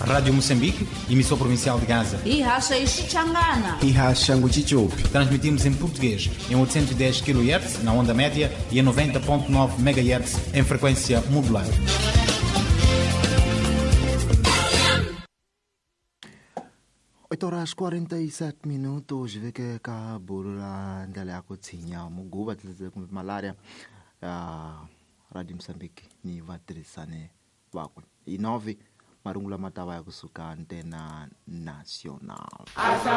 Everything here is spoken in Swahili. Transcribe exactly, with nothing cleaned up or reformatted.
Rádio Moçambique, emissor provincial de Gaza. E racha Ixixangana. E racha Nguchichupi. Transmitimos em português em oitocentos e dez quilohertz na onda média e em noventa ponto nove megahertz em frequência modular. oito horas quarenta e sete minutos. Vê que acabou a ndala yako tsinya muguba tlize kumbe malaria. Rádio Moçambique ni vatrisane wako. E nove marungula matawa ya kusuka antena nacional.